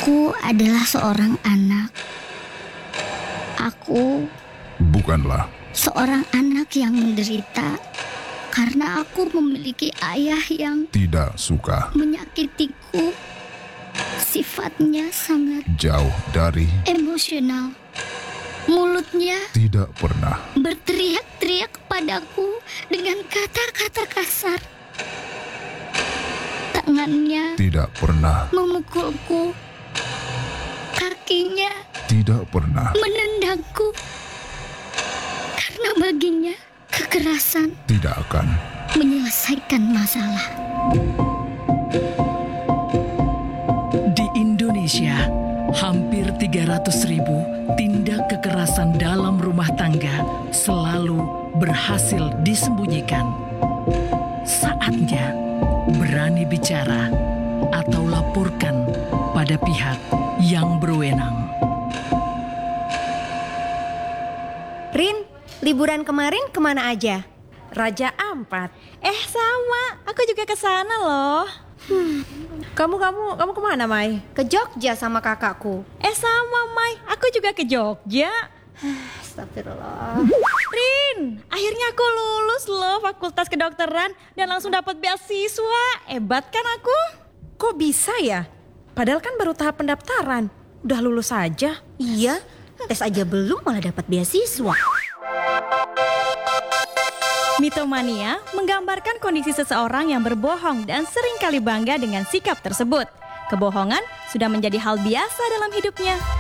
Aku adalah seorang anak. Aku Bukanlah. seorang anak yang menderita karena aku memiliki ayah yang Tidak suka. menyakitiku. Sifatnya sangat Jauh dari. emosional. Mulutnya Tidak pernah. berteriak-teriak kepadaku dengan kata-kata kasar. Tangannya Tidak pernah. memukulku. Kakinya Tidak pernah. menendangku. Karena baginya kekerasan Tidak akan. menyelesaikan masalah. Di Indonesia, hampir 300.000 tindak kekerasan dalam rumah tangga selalu berhasil disembunyikan. Saatnya berani bicara atau laporkan pada pihak yang berwenang. Rin, liburan kemarin kemana aja? Raja Ampat. Sama, aku juga ke sana loh. Kamu kemana, Mai? Ke Jogja sama kakakku. Sama, Mai. Aku juga ke Jogja. Astagfirullah. Rin, akhirnya aku lulus loh Fakultas Kedokteran dan langsung dapat beasiswa. Hebat kan aku? Kok bisa ya? Padahal kan baru tahap pendaftaran. Udah lulus aja. Iya, tes aja belum malah dapat beasiswa. Mitomania menggambarkan kondisi seseorang yang berbohong dan seringkali bangga dengan sikap tersebut. Kebohongan sudah menjadi hal biasa dalam hidupnya.